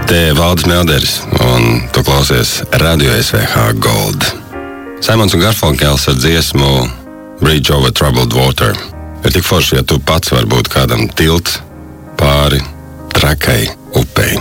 Te Valdis Melderis, un tu klausies Radio SVH Gold. Simons un Garfunkels ar dziesmu Bridge over Troubled Water. Ir tik forši, ja tu pats var būt kādam tilts pāri trakai upei.